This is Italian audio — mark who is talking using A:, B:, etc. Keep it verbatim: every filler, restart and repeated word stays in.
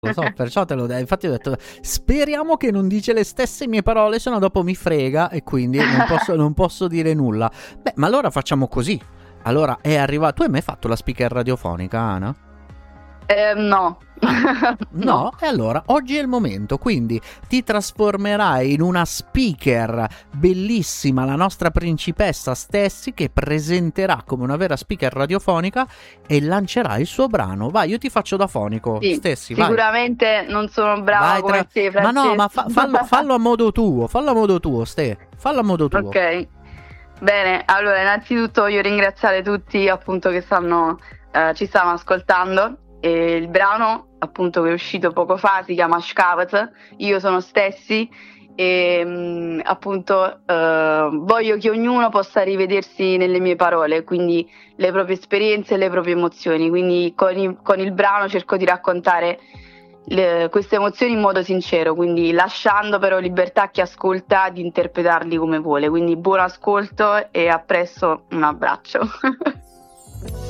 A: Lo so, perciò te l'ho detto. Infatti ho detto, speriamo che non dice le stesse mie parole, sennò dopo mi frega e quindi non posso, non posso dire nulla. Beh, ma allora facciamo così. Allora è arrivato. Tu hai mai fatto la speaker radiofonica, Ana?
B: Eh, no.
A: Ah, no?
B: No.
A: E allora oggi è il momento, quindi ti trasformerai in una speaker bellissima, la nostra principessa Stessi, che presenterà come una vera speaker radiofonica e lancerà il suo brano. Vai, io ti faccio da fonico,
B: Sì,
A: Stessi, vai.
B: sicuramente non sono brava
A: Vai
B: come
A: tra...
B: te,
A: Ma no, ma fa-
B: Francesco.
A: fallo, fallo a modo tuo, fallo a modo tuo, Ste, fallo a modo tuo.
B: Ok, bene, allora innanzitutto voglio ringraziare tutti appunto che stanno, eh, ci stanno ascoltando. E il brano appunto che è uscito poco fa si chiama Shkavat, io sono Stessi e mh, appunto eh, voglio che ognuno possa rivedersi nelle mie parole, quindi le proprie esperienze e le proprie emozioni, quindi con, i, con il brano cerco di raccontare le, queste emozioni in modo sincero, quindi lasciando però libertà a chi ascolta di interpretarli come vuole, quindi buon ascolto e appresso, un abbraccio.